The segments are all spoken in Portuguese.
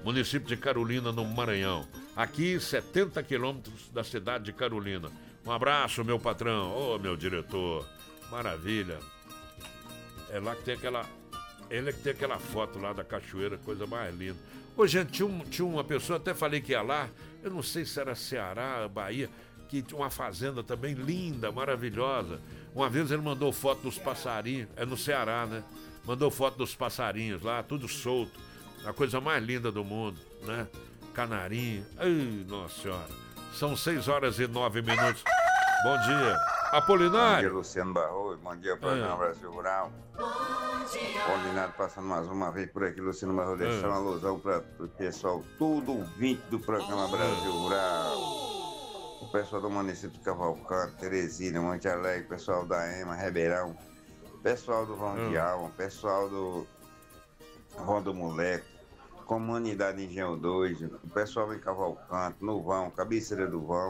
município de Carolina, no Maranhão. Aqui, 70 quilômetros da cidade de Carolina. Um abraço, meu patrão. Ô, meu diretor. Maravilha. É lá que tem aquela... Ele é que tem aquela foto lá da cachoeira, coisa mais linda. Ô, gente, tinha uma pessoa, até falei que ia lá, eu não sei se era Ceará, Bahia, que tinha uma fazenda também linda, maravilhosa. Uma vez ele mandou foto dos passarinhos, é no Ceará, né? Mandou foto dos passarinhos lá, tudo solto. A coisa mais linda do mundo, né? Canarinho. Ai, nossa senhora. São 6h09. Bom dia. Apolinário. Bom dia, Luciano Barroso. Bom dia, programa Brasil Rural. Combinado passando mais uma vez por aqui, Luciano Barroso. Deixar uma alusão para o pessoal, todo ouvinte do programa Brasil Rural. O pessoal do município de Cavalcante, Teresina, Monte Alegre, pessoal da EMA, Ribeirão, pessoal do Vão de Alma, pessoal do Vão do Moleque, Comunidade Engenho 2, o pessoal em Cavalcante, no Vão, Cabeceira do Vão,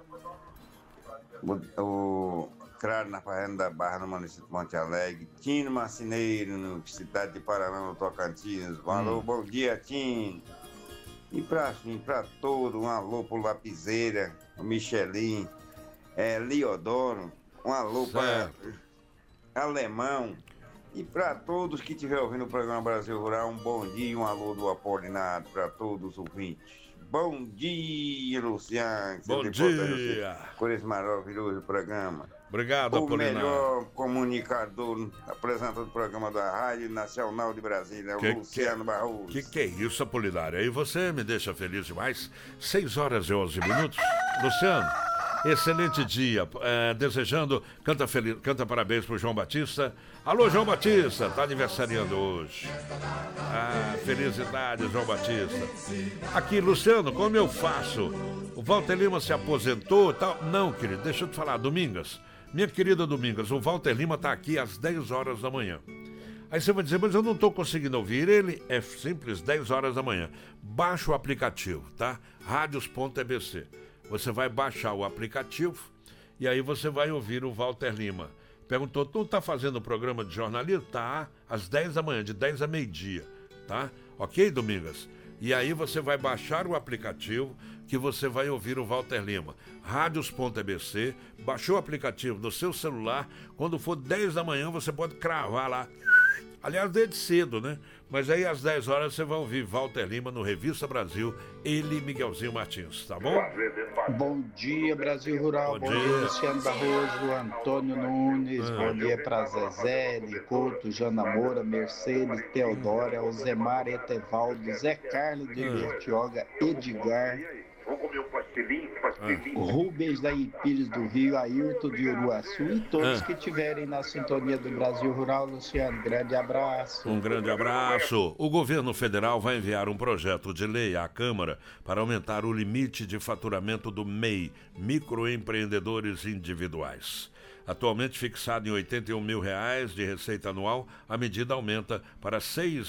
o Craro na Fazenda da Barra, no município de Monte Alegre, Tino Marcineiro, na cidade de Paraná, no Tocantins. Alô, bom dia, Tino. E pra todo, um alô pro Lapiseira, o Michelin, Liodoro, um alô para Alemão. E para todos que estiverem ouvindo o programa Brasil Rural, um bom dia e um alô do Apolinário para todos os ouvintes. Bom dia, Luciano. Bom dia. Por esse maravilhoso programa. Obrigado, Apolinário. O melhor comunicador, apresentador do programa da Rádio Nacional de Brasília, o Luciano Barroso. Que é isso, Apolinário? Aí você me deixa feliz demais. 6h11. Luciano, excelente dia. Desejando, canta parabéns pro João Batista. Alô, João Batista, tá aniversariando hoje. Felicidade, João Batista. Aqui, Luciano, como eu faço? O Walter Lima se aposentou e tal? Não, querido, deixa eu te falar, Domingas. Minha querida Domingas, o Walter Lima tá aqui às 10h da manhã. Aí você vai dizer, mas eu não tô conseguindo ouvir ele. É simples, 10h da manhã. Baixa o aplicativo, tá? Radios.ebc. Você vai baixar o aplicativo e aí você vai ouvir o Walter Lima. Perguntou, tu tá fazendo o programa de jornalismo? Tá, às 10 da manhã, de 10 a meio-dia, tá? Ok, Domingas? E aí você vai baixar o aplicativo que você vai ouvir o Walter Lima. Radios.ebc, baixou o aplicativo no seu celular, quando for 10 da manhã você pode cravar lá. Aliás, desde cedo, né? Mas aí às 10h você vai ouvir Walter Lima no Revista Brasil, ele e Miguelzinho Martins, tá bom? Bom dia, Brasil Rural. Bom dia, Luciano Barroso, Antônio Nunes. Bom dia para Zezé, Couto, Jana Moura, Mercedes, Teodora, Osemar, Etevaldo, Zé Carlos de Bertioga, Edgar. Vamos comer um pastelinho. Rubens da Pires do Rio, Ayrton de Uruaçu e todos que estiverem na sintonia do Brasil Rural, Luciano, grande abraço. Um grande abraço. O governo federal vai enviar um projeto de lei à Câmara para aumentar o limite de faturamento do MEI, microempreendedores individuais. Atualmente fixado em R$ 81 mil de receita anual, a medida aumenta para R$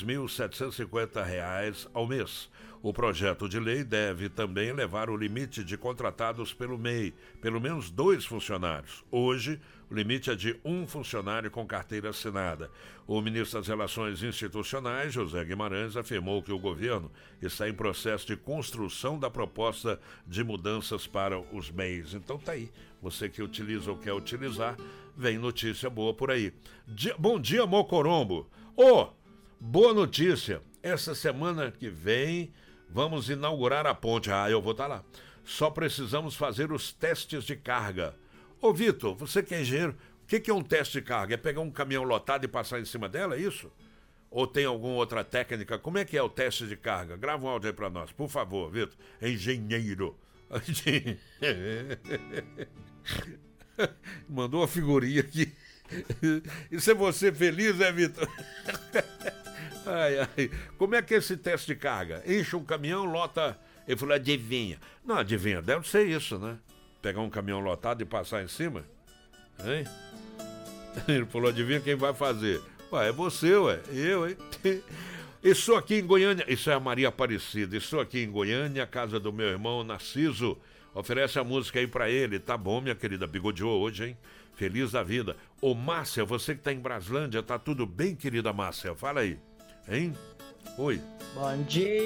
6.750 ao mês. O projeto de lei deve também levar o limite de contratados pelo MEI, pelo menos 2 funcionários. Hoje, o limite é de 1 funcionário com carteira assinada. O ministro das Relações Institucionais, José Guimarães, afirmou que o governo está em processo de construção da proposta de mudanças para os MEIs. Então tá aí. Você que utiliza ou quer utilizar, vem notícia boa por aí. Bom dia, Mocorombo. Boa notícia. Essa semana que vem vamos inaugurar a ponte. Eu vou estar lá. Só precisamos fazer os testes de carga. Ô, Vitor, você que é engenheiro, o que é um teste de carga? É pegar um caminhão lotado e passar em cima dela, é isso? Ou tem alguma outra técnica? Como é que é o teste de carga? Grava um áudio aí pra nós, por favor, Vitor. Engenheiro. Mandou uma figurinha aqui. Isso é você feliz, né, Vitor? Ai. Como é que é esse teste de carga? Enche um caminhão, lota. Ele falou, adivinha. Não, adivinha, deve ser isso, né? Pegar um caminhão lotado e passar em cima? Hein? Ele falou, adivinha quem vai fazer? É você, eu, hein? Estou aqui em Goiânia, isso é a Maria Aparecida, estou aqui em Goiânia, casa do meu irmão Narciso. Oferece a música aí pra ele, tá bom, minha querida? Bigodeou hoje, hein? Feliz da vida. Ô, Márcia, você que tá em Braslândia, tá tudo bem, querida Márcia? Fala aí, hein? Oi. Bom dia.